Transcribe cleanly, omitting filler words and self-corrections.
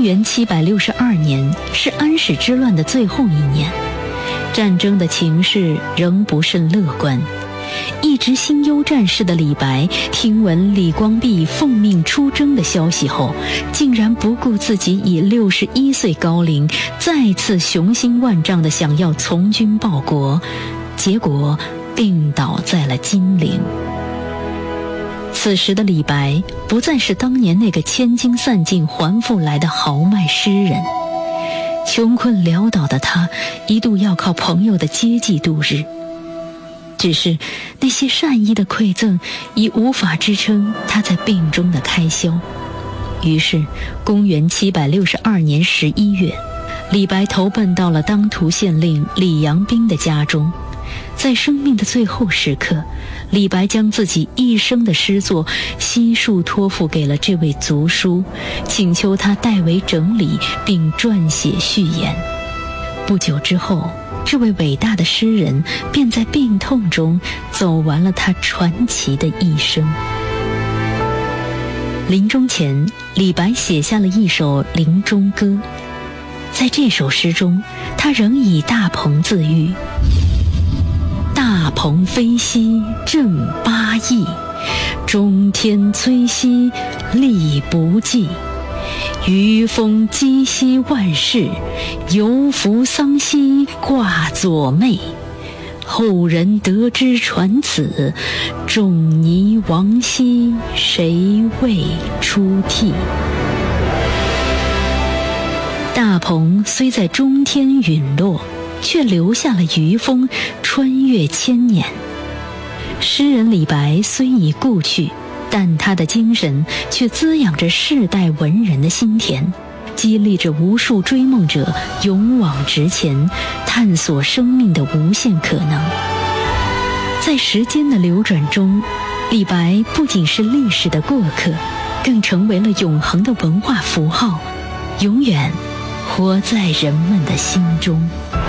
元762年是安史之乱的最后一年，战争的情势仍不甚乐观。一直心忧战事的李白听闻李光弼奉命出征的消息后，竟然不顾自己已61岁高龄，再次雄心万丈地想要从军报国，结果病倒在了金陵。此时的李白不再是当年那个千金散尽还复来的豪迈诗人，穷困潦倒的他一度要靠朋友的接济度日，只是那些善意的馈赠已无法支撑他在病中的开销。于是公元762年11月，李白投奔到了当涂县令李阳冰的家中。在生命的最后时刻，李白将自己一生的诗作悉数托付给了这位族叔，请求他代为整理并撰写序言。不久之后，这位伟大的诗人便在病痛中走完了他传奇的一生。临终前，李白写下了一首临终歌。在这首诗中，他仍以大鹏自喻：大鹏飞兮正八翼，中天摧兮力不济。余风击兮万世，犹扶桑兮挂左袂。后人得之传此，仲尼亡兮谁为出涕。大鹏虽在中天陨落，却留下了余风，穿越千年。诗人李白虽已故去，但他的精神却滋养着世代文人的心田，激励着无数追梦者勇往直前，探索生命的无限可能。在时间的流转中，李白不仅是历史的过客，更成为了永恒的文化符号，永远活在人们的心中。